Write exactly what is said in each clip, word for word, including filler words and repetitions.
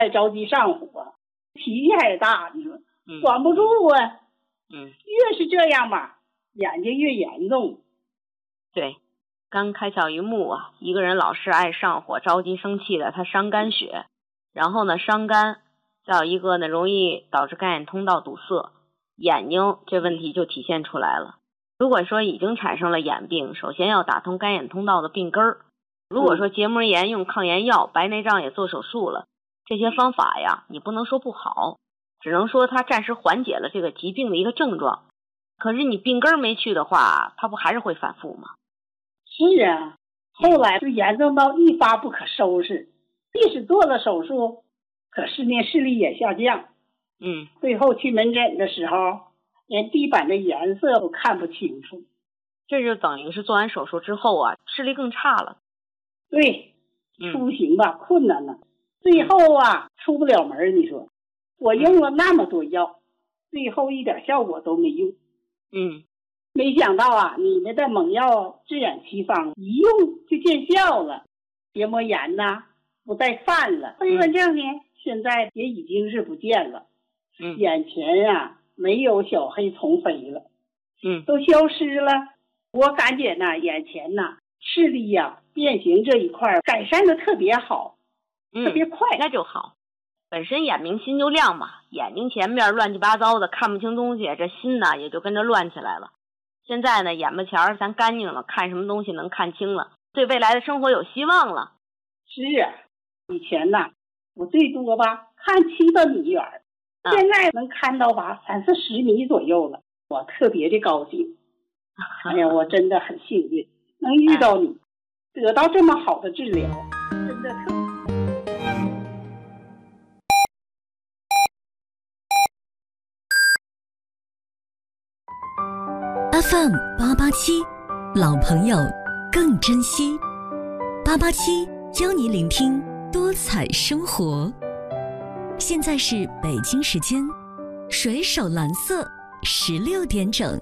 还着急上火，脾气还大，你说管不住啊。 嗯， 越是这样吧，眼睛越严重。 对，刚开窍于目啊，一个人老是爱上火、着急生气的，他伤肝血，然后呢伤肝，再有一个呢容易导致肝眼通道堵塞，眼睛这问题就体现出来了。如果说已经产生了眼病，首先要打通肝眼通道的病根儿。如果说结膜炎用抗炎药，白内障也做手术了，这些方法呀，你不能说不好，只能说它暂时缓解了这个疾病的一个症状。可是你病根儿没去的话，它不还是会反复吗？ 是啊，后来就严重到一发不可收拾，即使做了手术，可是呢视力也下降。 嗯， 最后去门诊的时候，连地板的颜色都看不清楚。 这就等于是做完手术之后啊，视力更差了。 对，出行吧、嗯、困难了，最后啊出不了门。你说我用了那么多药，最后一点效果都没用。 嗯， 没想到啊，你们的猛药治远奇方一用就见效了，结膜炎呐不再犯了，黑斑症呢、嗯、现在也已经是不见了。 嗯， 眼前啊没有小黑虫飞了， 嗯， 都消失了。我感觉呢眼前呐视力呀、啊、变形这一块改善的特别好、 嗯、 特别快。 那就好，本身眼明心就亮嘛，眼睛前面乱七八糟的看不清东西，这心呢也就跟着乱起来了。现在呢眼巴前咱干净了，看什么东西能看清了，对未来的生活有希望了。 是啊，以前呐我最多吧看七八米远、啊、现在能看到吧三四十米左右了，我特别的高兴。哎呀，我真的很幸运能遇到你、哎、得到这么好的治疗，真的特 F M 八八七，老朋友更珍惜。八八七邀你聆听多彩生活。现在是北京时间水手蓝色十六点整。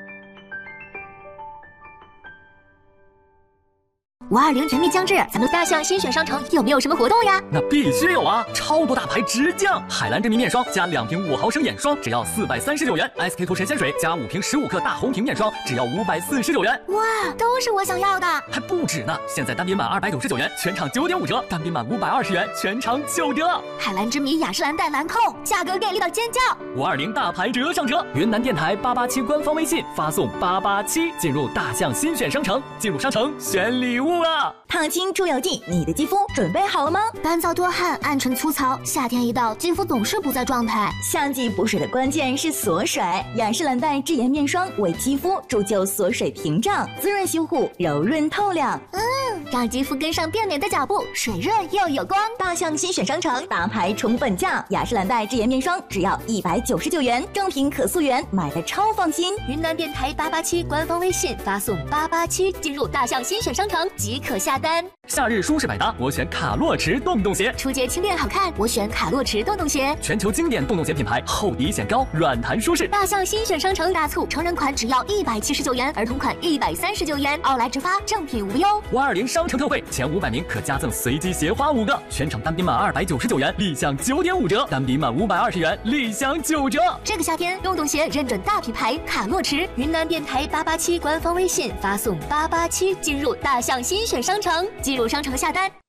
五二零全面将至，咱们大象新选商城有没有什么活动呀？ 那必须有啊！超多大牌直降，海蓝之谜面霜加两瓶五毫升眼霜，只要四百三十九元 ；S K two神仙水加五瓶十五克大红瓶面霜，只要五百四十九元。 哇，都是我想要的！ 还不止呢！现在单品满二百九十九元，全场九点五折；单品满五百二十元，全场九折。 海蓝之谜雅诗兰黛兰蔻，价格给力到尖叫！ 五二零大牌折上折，云南电台八八七官方微信发送八八七，进入大象新选商城，进入商城选礼物。 烫青出油剂，你的肌肤准备好了吗？ 干燥多汗，暗沉粗糙，夏天一到，肌肤总是不在状态。 夏季补水的关键是锁水，雅诗兰黛智妍面霜为肌肤铸就锁水屏障，滋润修护，柔润透亮。 嗯，让肌肤跟上变美的脚步，水润又有光。 大象新选商城大牌重本价，雅诗兰黛智妍面霜只要一百九十九元，正品可溯源，买的超放心。 云南电台八八七官方微信发送八八七，进入大象新选商城即可下单。 夏日舒适百搭，我选卡洛驰洞洞鞋； 初阶轻便好看，我选卡洛驰洞洞鞋。 全球经典洞洞鞋品牌，厚底显高，软弹舒适。 大象新选商城大促，成人款只要一百七十九元，儿童款一百三十九元，奥莱直发，正品无忧。 五二零商城特惠，前五百名可加赠随机鞋花五个，全场单品满二百九十九元，立享九点五折；单品满五百二十元，立享九折。 这个夏天，洞洞鞋认准大品牌卡洛驰。云南电台八八七官方微信发送八八七，进入大象新选商城。进入商城下单，